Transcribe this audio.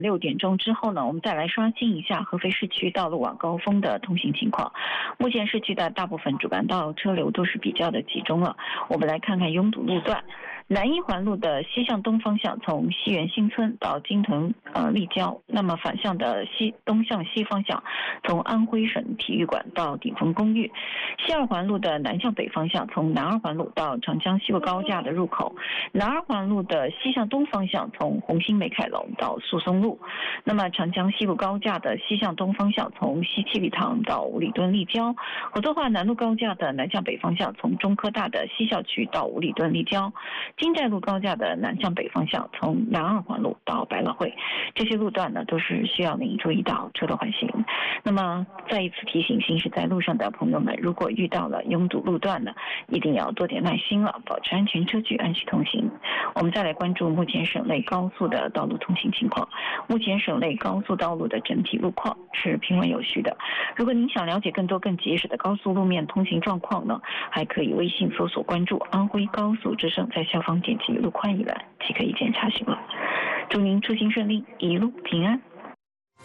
6点钟之后呢，我们再来刷新一下合肥市区道路晚高峰的通行情况。目前市区的大部分主干道车流都是比较的集中了。我们来看看拥堵路段。南一环路的西向东方向，从西园新村到金屯立交，那么反向的东向西方向，从安徽省体育馆到鼎丰公寓。西二环路的南向北方向，从南二环路到长江西路高架的入口。南二环路的西向东方向，从红星美凯楼到诉讼路。那么长江西路高架的西向东方向，从西七里塘到五里墩立交。合作化南路高架的南向北方向，从中科大的西校区到五里墩立交。金寨路高架的南向北方向，从南二环路到百老汇。这些路段呢，都是需要您注意到车道缓行。那么再一次提醒行驶在路上的朋友们，如果遇到了拥堵路段呢，一定要多点耐心了，保持安全车距，安心通行。我们再来关注目前省内高速的道路通行情况。目前省内高速道路的整体路况是平稳有序的。如果您想了解更多更及时的高速路面通行状况呢，还可以微信搜索关注安徽高速之声，在下方点击路况一栏即可一键查询了。祝您出行顺利，一路平安。